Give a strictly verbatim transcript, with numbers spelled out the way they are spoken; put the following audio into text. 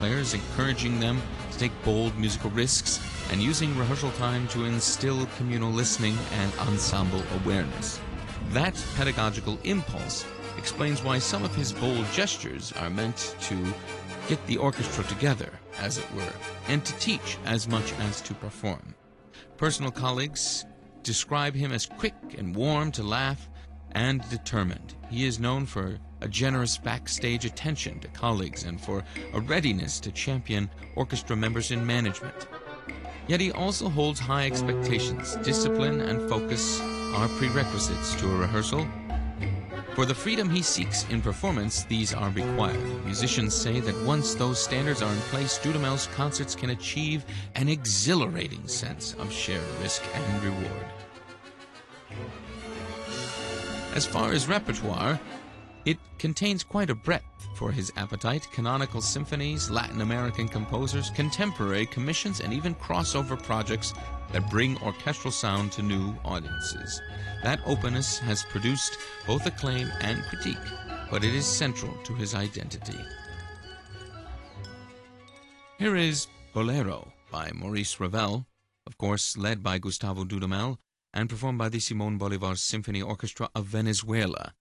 players, encouraging them to take bold musical risks and using rehearsal time to instill communal listening and ensemble awareness. That pedagogical impulse explains why some of his bold gestures are meant to get the orchestra together, as it were, and to teach as much as to perform. Personal colleagues describe him as quick and warm to laugh and determined. He is known for a generous backstage attention to colleagues and for a readiness to champion orchestra members in management. Yet he also holds high expectations. Discipline and focus are prerequisites to a rehearsal. For the freedom he seeks in performance, these are required. Musicians say that once those standards are in place, Dudamel's concerts can achieve an exhilarating sense of shared risk and reward. As far as repertoire, it contains quite a breadth for his appetite: canonical symphonies, Latin American composers, contemporary commissions, and even crossover projects that bring orchestral sound to new audiences. That openness has produced both acclaim and critique, but it is central to his identity. Here is Bolero by Maurice Ravel, of course led by Gustavo Dudamel, and performed by the Simón Bolívar Symphony Orchestra of Venezuela.